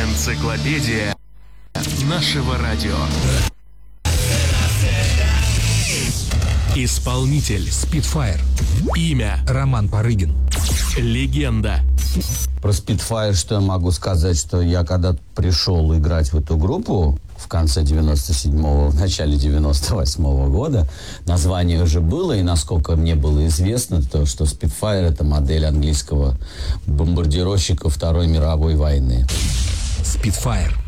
Энциклопедия нашего радио. Исполнитель Spitfire. Имя Роман Парыгин. легенда. Про Spitfire что я могу сказать, что я когда пришел играть в эту группу в конце 97-го, в начале 98-го года, название уже было, и насколько мне было известно, то, что Spitfire — это модель английского бомбардировщика Второй мировой войны. Spitfire.